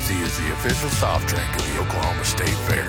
Holmesy is the official soft drink of the Oklahoma State Fair.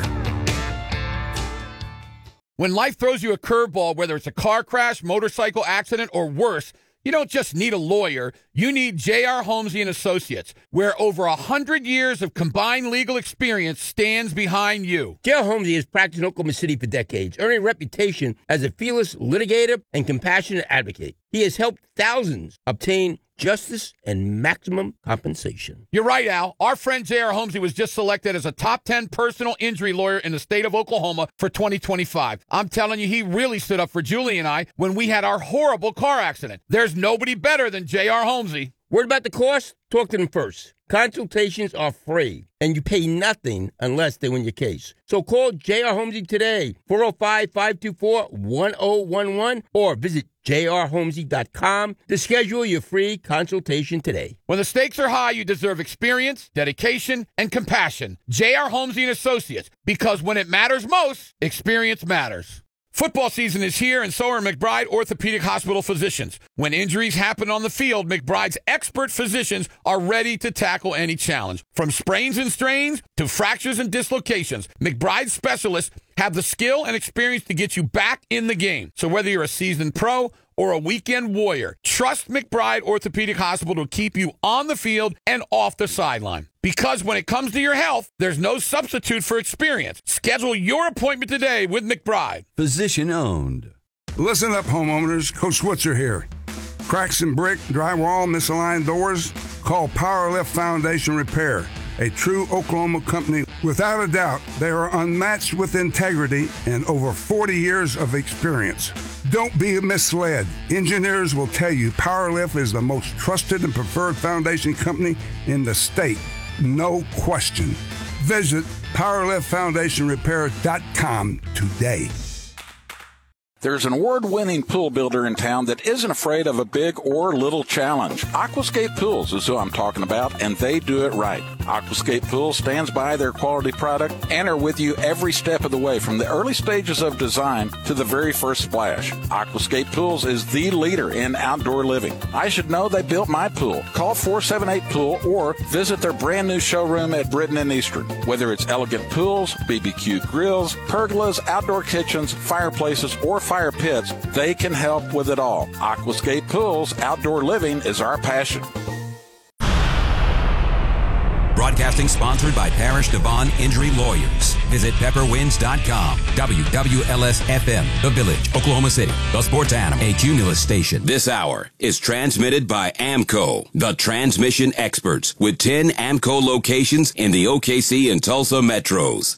When life throws you a curveball, whether it's a car crash, motorcycle accident, or worse, you don't just need a lawyer. You need J.R. Holmesy & Associates, where over 100 years of combined legal experience stands behind you. J.R. Holmesy has practiced in Oklahoma City for decades, earning a reputation as a fearless litigator and compassionate advocate. He has helped thousands obtain justice and maximum compensation. You're right, Al. Our friend J.R. Holmesy was just selected as a top 10 personal injury lawyer in the state of Oklahoma for 2025. I'm telling you, he really stood up for Julie and I when we had our horrible car accident. There's nobody better than J.R. Holmesy. Word about the cost? Talk to them first. Consultations are free, and you pay nothing unless they win your case. So call J.R. Holmesy today, 405-524-1011, or visit jrholmesy.com to schedule your free consultation today. When the stakes are high, you deserve experience, dedication, and compassion. J.R. Holmesy & Associates, because when it matters most, experience matters. Football season is here, and so are McBride Orthopedic Hospital physicians. When injuries happen on the field, McBride's expert physicians are ready to tackle any challenge. From sprains and strains to fractures and dislocations, McBride specialists have the skill and experience to get you back in the game. So whether you're a seasoned pro or a weekend warrior, trust McBride Orthopedic Hospital to keep you on the field and off the sideline. Because when it comes to your health, there's no substitute for experience. Schedule your appointment today with McBride. Physician owned. Listen up, homeowners. Coach Switzer here. Cracks in brick, drywall, misaligned doors? Call Powerlift Foundation Repair, a true Oklahoma company. Without a doubt, they are unmatched with integrity and over 40 years of experience. Don't be misled. Engineers will tell you Powerlift is the most trusted and preferred foundation company in the state. No question. Visit PowerliftFoundationRepair.com today. There's an award-winning pool builder in town that isn't afraid of a big or little challenge. Aquascape Pools is who I'm talking about, and they do it right. Aquascape Pools stands by their quality product and are with you every step of the way, from the early stages of design to the very first splash. Aquascape Pools is the leader in outdoor living. I should know they built my pool. Call 478-POOL or visit their brand new showroom at Britton and Eastern. Whether it's elegant pools, BBQ grills, pergolas, outdoor kitchens, fireplaces, or fire pits, they can help with it all. Aquascape Pools, outdoor living is our passion. Broadcasting sponsored by Parish Devon Injury Lawyers. Visit pepperwinds.com. WWLS-FM, The Village, Oklahoma City. The Sports Animal, a Cumulus station. This hour is transmitted by AMCO, the transmission experts, with 10 AMCO locations in the OKC and Tulsa metros.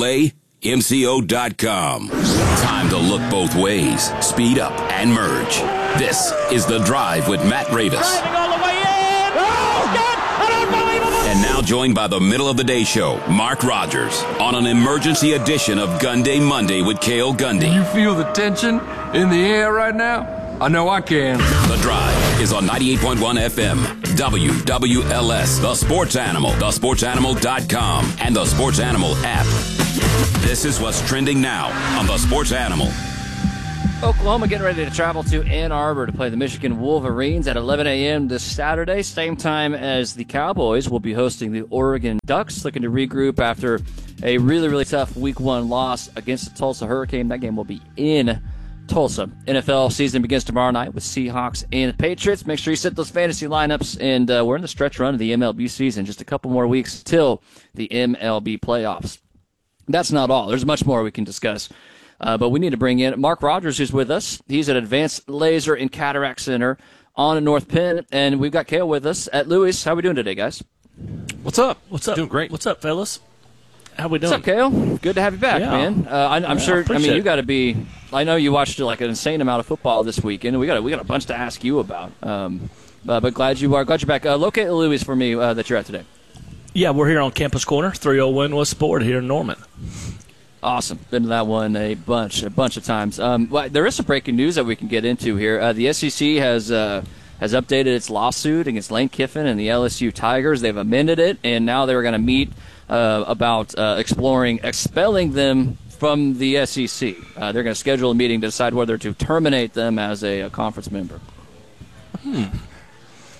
MCO.com. Time to look both ways, speed up, and merge. This is The Drive with Matt Ravis. Driving all the way in. Oh, God, an unbelievable. And now joined by the middle of the day show, Mark Rogers, on an emergency edition of Gun Day Monday with Cale Gundy. You feel the tension in the air right now? I know I can. The Drive is on 98.1 FM, WWLS, The Sports Animal, thesportsanimal.com, and the Sports Animal app. This is what's trending now on The Sports Animal. Oklahoma getting ready to travel to Ann Arbor to play the Michigan Wolverines at 11 a.m. this Saturday, same time as the Cowboys will be hosting the Oregon Ducks, looking to regroup after a really, really tough Week 1 loss against the Tulsa Hurricane. That game will be in Tulsa. NFL season begins tomorrow night with Seahawks and Patriots. Make sure you set those fantasy lineups, and we're in the stretch run of the MLB season. Just a couple more weeks till the MLB playoffs. That's not all. There's much more we can discuss. But we need to bring in Mark Rogers, who's with us. He's at Advanced Laser and Cataract Center on North Penn. And we've got Cale with us at Lewis. How are we doing today, guys? What's up? What's up? Doing great. What's up, fellas? How we doing? What's up, Cale? Good to have you back, man. I'm sure. I mean, you got to be. I know you watched like an insane amount of football this weekend. We got a bunch to ask you about. But glad you're back. Locate Lewis for me that you're at today. Yeah, we're here on Campus Corner, 301 West Sport here in Norman. Awesome. Been to that one a bunch of times. Well, there is some breaking news that we can get into here. The SEC has updated its lawsuit against Lane Kiffin and the LSU Tigers. They've amended it, and now they're going to meet about exploring expelling them from the SEC. They're going to schedule a meeting to decide whether to terminate them as a conference member.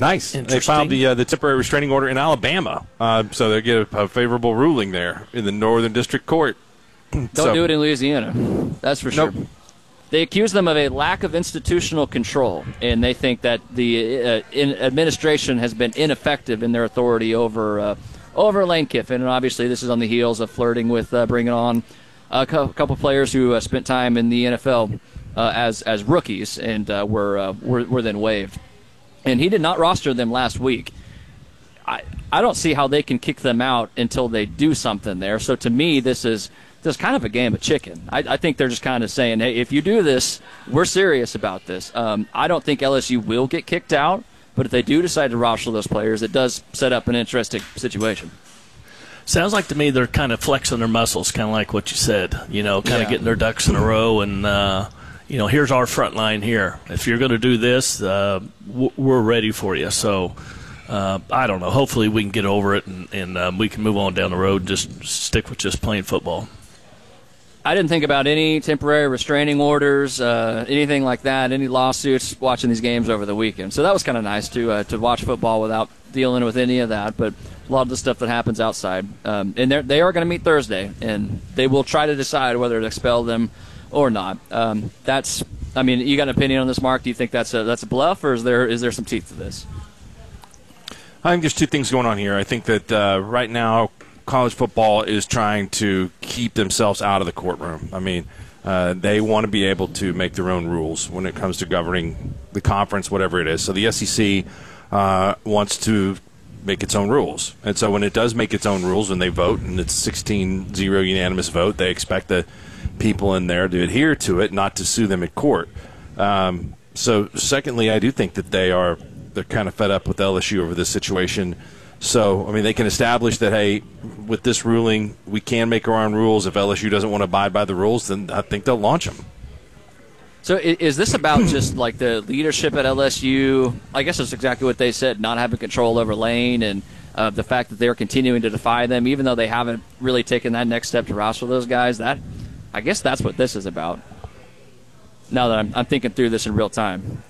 Nice. They filed the temporary restraining order in Alabama, so they get a favorable ruling there in the Northern District Court. Don't do it in Louisiana. That's for sure. Nope. They accuse them of a lack of institutional control, and they think that the administration has been ineffective in their authority over Lane Kiffin. And obviously, this is on the heels of flirting with bringing on a couple players who spent time in the NFL as rookies and were then waived. And he did not roster them last week. I don't see how they can kick them out until they do something there. So to me, this is kind of a game of chicken. I think they're just kind of saying, hey, if you do this, we're serious about this. I don't think LSU will get kicked out, but if they do decide to roster those players, it does set up an interesting situation. Sounds like to me they're kind of flexing their muscles, kind of like what you said, kind of getting their ducks in a row and here's our front line here. If you're going to do this, we're ready for you. So I don't know. Hopefully we can get over it and we can move on down the road and just stick with just playing football. I didn't think about any temporary restraining orders, anything like that, any lawsuits watching these games over the weekend. So that was kind of nice to watch football without dealing with any of that. But a lot of the stuff that happens outside. And they are going to meet Thursday, and they will try to decide whether to expel them or not. You got an opinion on this, Mark? Do you think that's a bluff, or is there some teeth to this? I think there's two things going on here. I think that right now college football is trying to keep themselves out of the courtroom. They want to be able to make their own rules when it comes to governing the conference, whatever it is. So the SEC wants to make its own rules. And so when it does make its own rules, when they vote, and it's 16-0 unanimous vote, they expect the people in there to adhere to it, not to sue them at court. So secondly, I do think that they're kind of fed up with LSU over this situation. So, they can establish that, hey, with this ruling, we can make our own rules. If LSU doesn't want to abide by the rules, then I think they'll launch them. So is this about just like the leadership at LSU? I guess that's exactly what they said, not having control over Lane and the fact that they're continuing to defy them, even though they haven't really taken that next step to roster those guys. I guess that's what this is about. Now that I'm thinking through this in real time.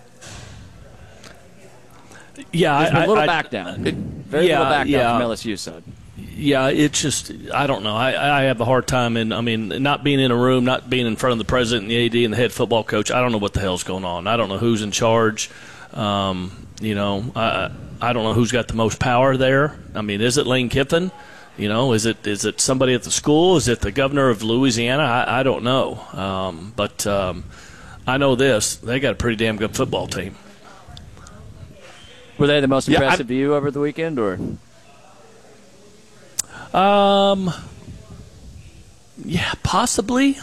Yeah, there's been a little back down. Very little back down from LSU side. Yeah, it's just, I don't know. I have a hard time, not being in a room, not being in front of the president and the AD and the head football coach. I don't know what the hell's going on. I don't know who's in charge. I don't know who's got the most power there. Is it Lane Kiffin? Is it somebody at the school? Is it the governor of Louisiana? I don't know. But I know this. They got a pretty damn good football team. Were they the most impressive to you over the weekend, or? Yeah, possibly.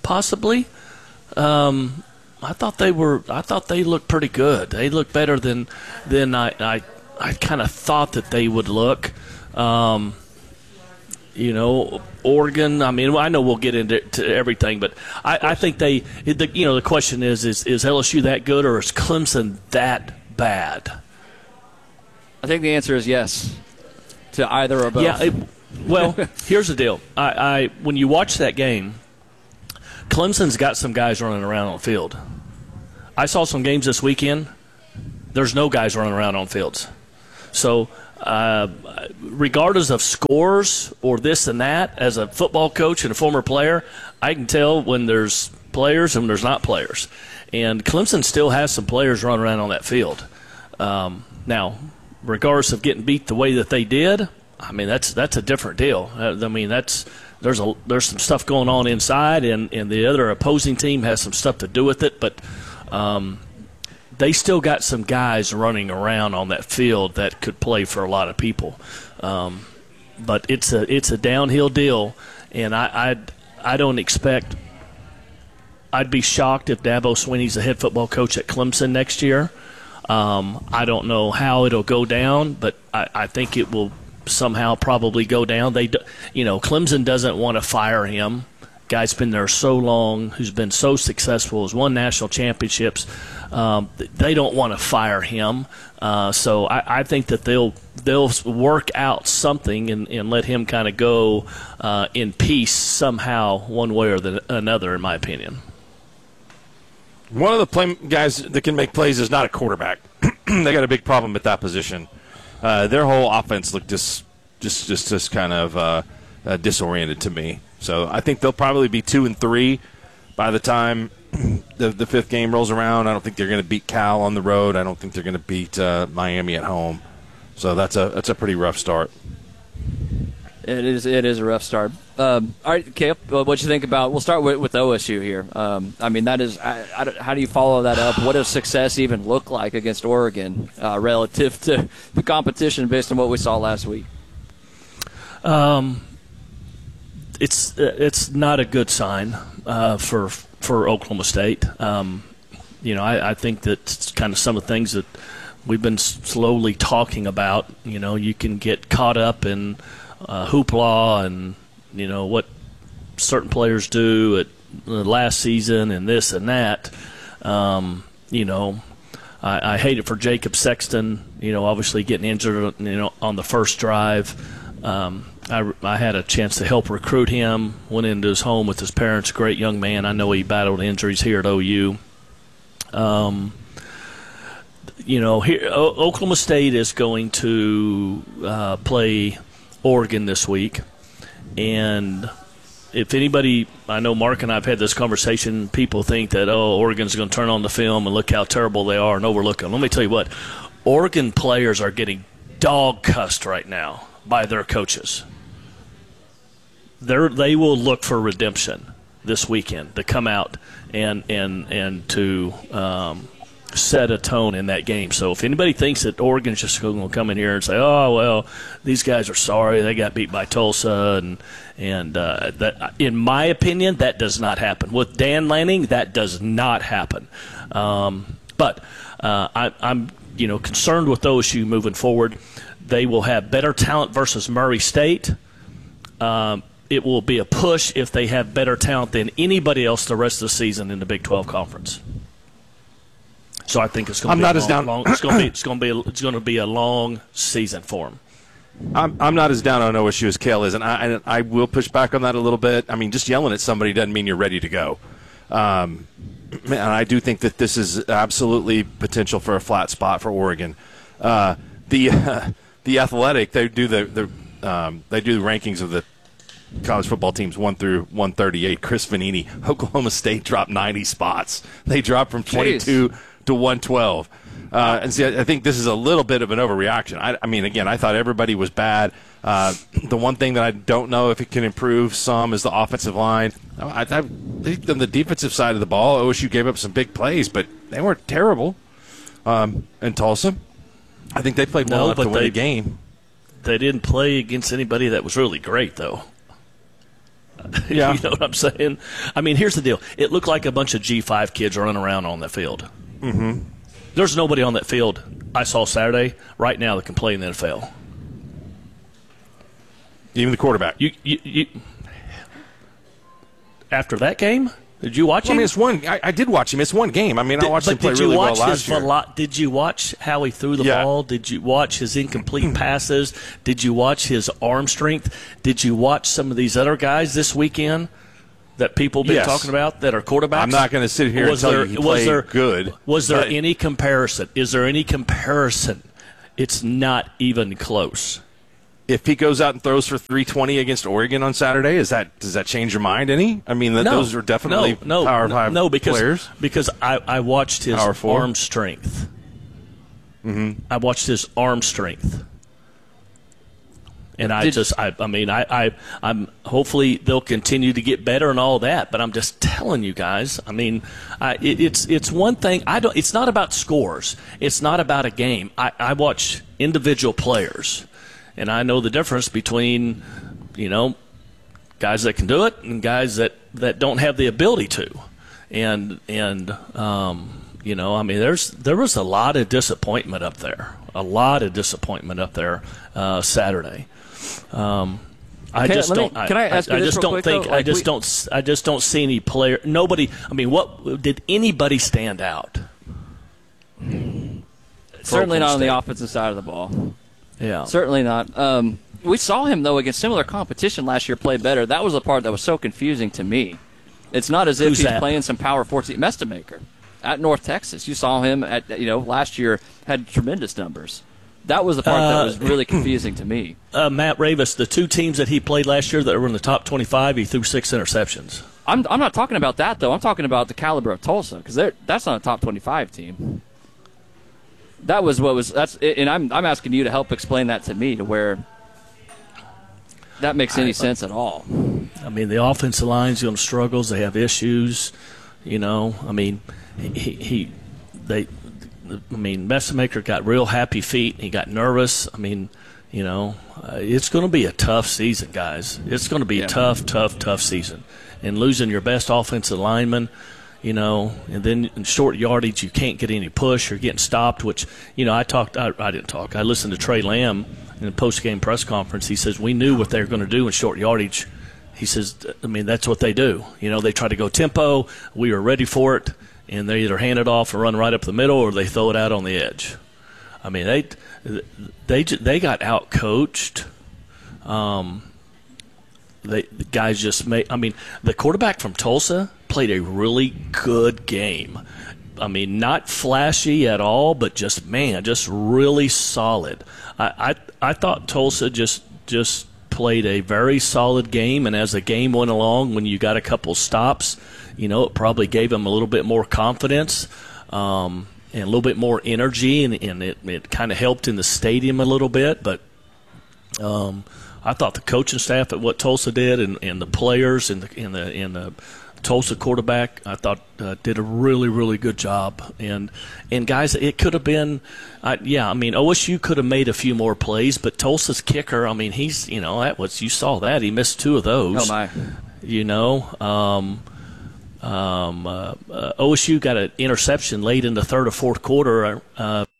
I thought they looked pretty good. They looked better than I kind of thought that they would look. Oregon. I know we'll get into everything, but I think the question is LSU that good, or is Clemson that bad? I think the answer is yes to either or both. Yeah. Well, here's the deal. When you watch that game, Clemson's got some guys running around on the field. I saw some games this weekend. There's no guys running around on fields. So regardless of scores or this and that, as a football coach and a former player, I can tell when there's players and when there's not players. And Clemson still has some players running around on that field. Now, regardless of getting beat the way that they did, that's a different deal. There's some stuff going on inside, and the other opposing team has some stuff to do with it. But they still got some guys running around on that field that could play for a lot of people. But it's a downhill deal, and I don't expect. I'd be shocked if Dabo Swinney's the head football coach at Clemson next year. I don't know how it'll go down, but I think it will somehow probably go down. Clemson doesn't want to fire him. Guy's been there so long, who's been so successful, has won national championships. They don't want to fire him. So I think that they'll work out something and let him kind of go in peace somehow, one way or another, in my opinion. One of the guys that can make plays is not a quarterback. they got a big problem at that position. Their whole offense looked just kind of disoriented to me. So I think they'll probably be 2-3 by the time the fifth game rolls around. I don't think they're going to beat Cal on the road. I don't think they're going to beat Miami at home. So that's a pretty rough start. It is a rough start. All right, Caleb, what do you think about? We'll start with OSU here. I mean, that is. How do you follow that up? What does success even look like against Oregon relative to the competition based on what we saw last week? It's not a good sign for Oklahoma State. I think that kind of some of the things that we've been slowly talking about. You can get caught up in hoopla and what certain players do at the last season and this and that. I hate it for Jacob Sexton. Obviously getting injured. On the first drive. I had a chance to help recruit him. Went into his home with his parents. Great young man. I know he battled injuries here at OU. Here Oklahoma State is going to play Oregon this week, and if anybody, I know Mark and I have had this conversation, people think that, Oregon's going to turn on the film and look how terrible they are and overlook them. Let me tell you what, Oregon players are getting dog-cussed right now by their coaches. They will look for redemption this weekend to come out and to set a tone in that game. So if anybody thinks that Oregon's just going to come in here and say, "Oh well, these guys are sorry, they got beat by Tulsa," and that, in my opinion, that does not happen with Dan Lanning. That does not happen. But I'm concerned with OSU moving forward. They will have better talent versus Murray State. It will be a push if they have better talent than anybody else the rest of the season in the Big 12 Conference. So I think it's going to be a long season for them. I'm not as down on OSU as Cale is, and I will push back on that a little bit. I mean, just yelling at somebody doesn't mean you're ready to go. And I do think that this is absolutely potential for a flat spot for Oregon. The Athletic, they do the rankings of the college football teams 1 through 138. Chris Vanini, Oklahoma State dropped 90 spots. They dropped from 22 to 112. And see, I think this is a little bit of an overreaction. I mean, again, I thought everybody was bad. The one thing that I don't know if it can improve some is the offensive line. I think on the defensive side of the ball, OSU gave up some big plays, but they weren't terrible. In Tulsa, I think they played well enough to win the game. They didn't play against anybody that was really great, though. Yeah. You know what I'm saying? I mean, here's the deal. It looked like a bunch of G5 kids running around on that field. Mm-hmm. There's nobody on that field I saw Saturday right now that can play in the NFL. Even the quarterback. You after that game, did you watch him? I mean, I did watch him. It's one game. I mean, I watched him play really well last year. Did you watch how he threw the ball? Did you watch his incomplete passes? Did you watch his arm strength? Did you watch some of these other guys this weekend that people have been talking about that are quarterbacks? I'm not going to sit here and tell you he played good. Was there any comparison? Is there any comparison? It's not even close. If he goes out and throws for 320 against Oregon on Saturday, does that change your mind any? I mean, those are definitely Power 5 players. Because I watched his arm strength. Mm-hmm. I watched his arm strength. And I'm hopefully they'll continue to get better and all that. But I'm just telling you guys. I mean, it's one thing. It's not about scores. It's not about a game. I watch individual players, and I know the difference between, guys that can do it and guys that don't have the ability to. And I mean, there was a lot of disappointment up there. Saturday. I just don't see any player. Nobody. I mean, what did anybody stand out? Certainly not on the offensive side of the ball. Yeah, certainly not. We saw him though against similar competition last year play better. That was the part that was so confusing to me. It's not as if he's playing some power 14 Mestamaker. at North Texas. You saw him at last year had tremendous numbers. That was the part that was really confusing to me. Matt Ravis, the 2 teams that he played last year that were in the top 25, he threw 6 interceptions. I'm not talking about that, though. I'm talking about the caliber of Tulsa, because that's not a top 25 team. And I'm asking you to help explain that to me, to where that makes any sense at all. I mean, the offensive line's going to struggle. They have issues. I mean, Messemaker got real happy feet. He got nervous. I mean, it's going to be a tough season, guys. It's going to be a tough season. And losing your best offensive lineman, and then in short yardage, you can't get any push. You're getting stopped, which, I didn't talk. I listened to Trey Lamb in the post-game press conference. He says, we knew what they were going to do in short yardage. He says, that's what they do. They try to go tempo. We were ready for it. And they either hand it off and run right up the middle, or they throw it out on the edge. I mean, they got out-coached. The guys just the quarterback from Tulsa played a really good game. I mean, not flashy at all, but just really solid. I thought Tulsa just played a very solid game, and as the game went along, when you got a couple stops, it probably gave them a little bit more confidence and a little bit more energy, and it kind of helped in the stadium a little bit. But I thought the coaching staff at what Tulsa did, and the players and the Tulsa quarterback, I thought did a really, really good job. And guys, it could have been, OSU could have made a few more plays, but Tulsa's kicker, he's, you saw that. He missed 2 of those. Oh, my. OSU got an interception late in the third or fourth quarter.